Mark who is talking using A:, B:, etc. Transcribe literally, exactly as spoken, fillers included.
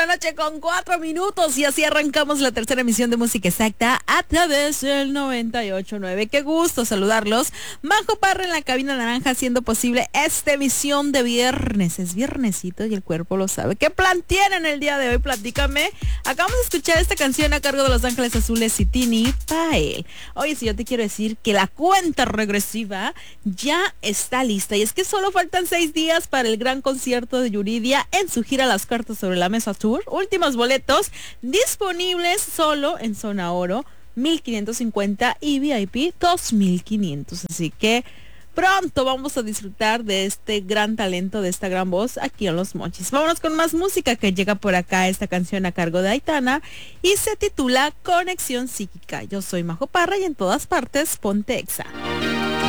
A: la noche con cuatro minutos y así arrancamos la tercera emisión de Música Exacta a través del noventa y ocho punto nueve. Qué gusto saludarlos. Majo Parra en la cabina naranja haciendo posible esta emisión de viernes. Es viernesito y el cuerpo lo sabe. ¿Qué plan tienen el día de hoy? Platícame. Acabamos de escuchar esta canción a cargo de Los Ángeles Azules y Tini Pael. Oye, si yo te quiero decir que la cuenta regresiva ya está lista y es que solo faltan seis días para el gran concierto de Yuridia en su gira Las Cartas sobre la Mesa Tour. Últimos boletos disponibles solo en Zona Oro mil quinientos cincuenta y V I P dos mil quinientos. Así que pronto vamos a disfrutar de este gran talento, de esta gran voz aquí en Los Mochis. Vámonos con más música que llega por acá, esta canción a cargo de Aitana y se titula Conexión Psíquica. Yo soy Majo Parra y en todas partes ponte Exa.